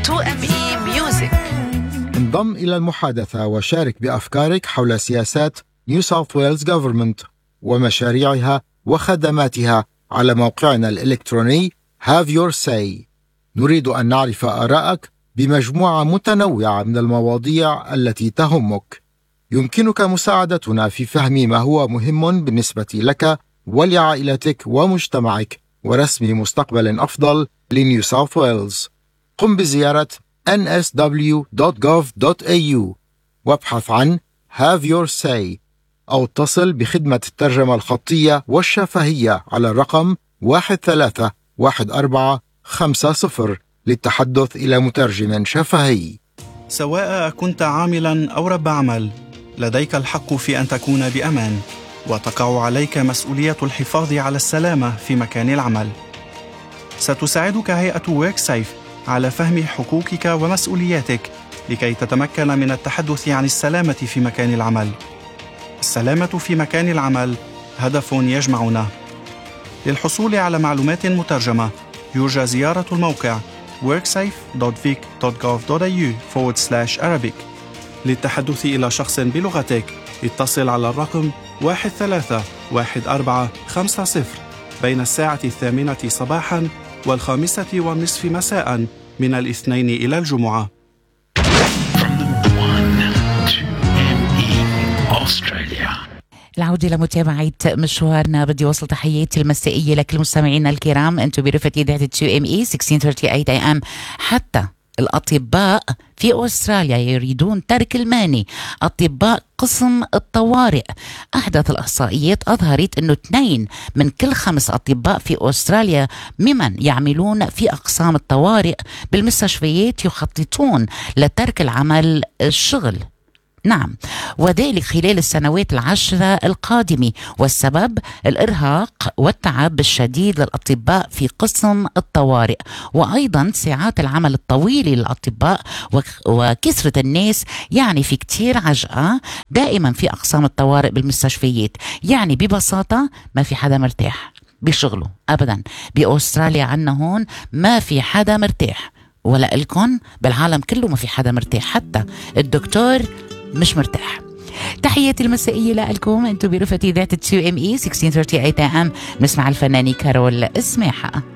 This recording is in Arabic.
2ME Music. انضم إلى المحادثة وشارك بأفكارك حول سياسات نيو ساوث ويلز Government ومشاريعها وخدماتها على موقعنا الإلكتروني Have Your Say. نريد أن نعرف آراءك بمجموعة متنوعة من المواضيع التي تهمك. يمكنك مساعدتنا في فهم ما هو مهم بالنسبة لك ولعائلتك ومجتمعك ورسم مستقبل أفضل لنيو ساوث ويلز. قم بزيارة nsw.gov.au وابحث عن Have Your Say أو اتصل بخدمة الترجمة الخطية والشفهية على الرقم 131450 للتحدث إلى مترجم شفهي. سواء كنت عاملاً أو رب عمل، لديك الحق في أن تكون بأمان، وتقع عليك مسؤولية الحفاظ على السلامة في مكان العمل. ستساعدك هيئة WorkSafe على فهم حقوقك ومسؤولياتك لكي تتمكن من التحدث عن السلامة في مكان العمل. السلامة في مكان العمل هدف يجمعنا. للحصول على معلومات مترجمة يرجى زيارة الموقع worksafe.vic.gov.au/Arabic. للتحدث إلى شخص بلغتك اتصل على الرقم 131450 بين الساعة 8 صباحاً و5:30 مساءً من الاثنين إلى الجمعة. العودة لمتابعة مشوارنا. بدي وصل تحياتي المسائية لكل مستمعينا الكرام. أنتم برفقة إذاعة 2ME 1638 AM. حتى الأطباء في أستراليا يريدون ترك الماني. أطباء قسم الطوارئ. أحدث الإحصائيات أظهرت أنه 2 من كل 5 أطباء في أستراليا ممن يعملون في أقسام الطوارئ بالمستشفيات يخططون لترك العمل الشغل. نعم، وذلك خلال السنوات 10 القادمة، والسبب الإرهاق والتعب الشديد للأطباء في قسم الطوارئ، وأيضا ساعات العمل الطويلة للأطباء وكثرة الناس. يعني في كتير عجقة دائما في أقسام الطوارئ بالمستشفيات. يعني ببساطة ما في حدا مرتاح بشغله أبدا. بأستراليا عنا هون ما في حدا مرتاح، ولا إلكن بالعالم كله ما في حدا مرتاح، حتى الدكتور مش مرتاح. تحياتي المسائية لكم. انتم برفقة إذاعة 2ME 1638 AM. نسمع الفنانة كارول اسماحة.